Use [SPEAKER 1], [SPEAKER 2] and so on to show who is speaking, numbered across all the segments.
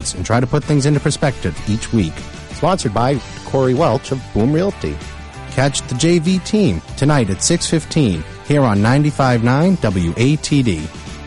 [SPEAKER 1] roads and try to put things into perspective each week. Sponsored by Corey Welch of Boom Realty. Catch the JV team tonight at 6:15 here on 95.9 WATD.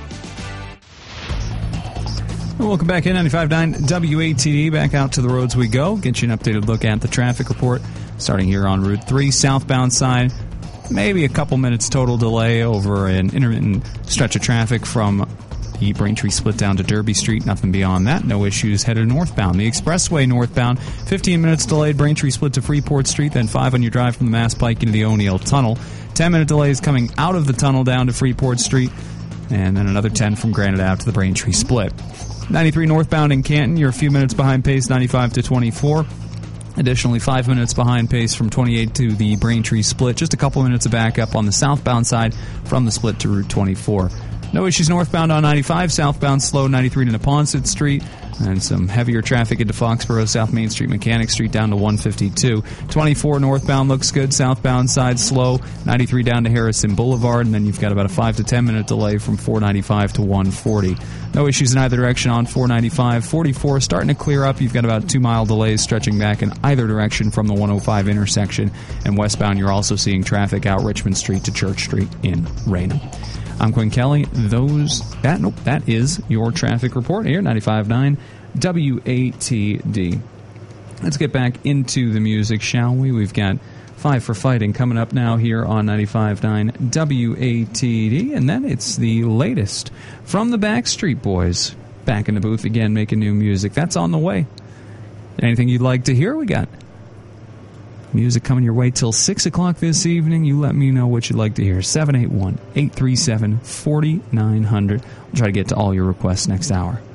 [SPEAKER 2] Welcome back in 95.9 WATD. Back out to the roads we go. Get you an updated look at the traffic report. Starting here on Route 3, southbound side. Maybe a couple minutes total delay over an intermittent stretch of traffic from the Braintree split down to Derby Street. Nothing beyond that. No issues headed northbound. The expressway northbound, 15 minutes delayed. Braintree split to Freeport Street, then 5 on your drive from the Mass Pike into the O'Neill Tunnel. 10-minute delays coming out of the tunnel down to Freeport Street, and then another 10 from Granite Ave to the Braintree split. 93 northbound in Canton, you're a few minutes behind pace, 95 to 24. Additionally, 5 minutes behind pace from 28 to the Braintree split. Just a couple minutes of backup on the southbound side from the split to Route 24. No issues northbound on 95, southbound slow 93 to Neponset Street, and some heavier traffic into Foxborough, South Main Street, Mechanic Street down to 152. 24 northbound looks good, southbound side slow, 93 down to Harrison Boulevard, and then you've got about a 5 to 10 minute delay from 495 to 140. No issues in either direction on 495. 44 starting to clear up. You've got about 2 mile delays stretching back in either direction from the 105 intersection, and westbound you're also seeing traffic out Richmond Street to Church Street in Raynham. I'm Quinn Kelly. That is your traffic report here, 95.9 WATD. Let's get back into the music, shall we? We've got Five for Fighting coming up now here on 95.9 WATD, and then it's the latest from the Backstreet Boys. Back in the booth again, making new music. That's on the way. Anything you'd like to hear? We got music coming your way till 6 o'clock this evening. You let me know what you'd like to hear. 781-837-4900. We'll try to get to all your requests next hour.